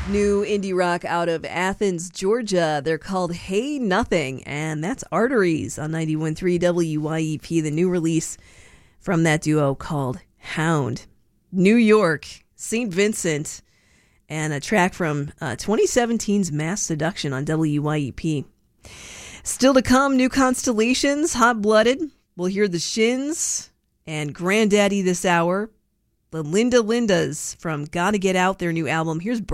New indie rock out of Athens, Georgia. They're called Hey Nothing, and that's Arteries on 91.3 WYEP, the new release from that duo called Hound. New York, St. Vincent, and a track from 2017's Mass Seduction on WYEP. Still to come, new constellations, Hot Blooded. We'll hear the Shins and Granddaddy this hour. The Linda Lindas from Gotta Get Out, their new album. Here's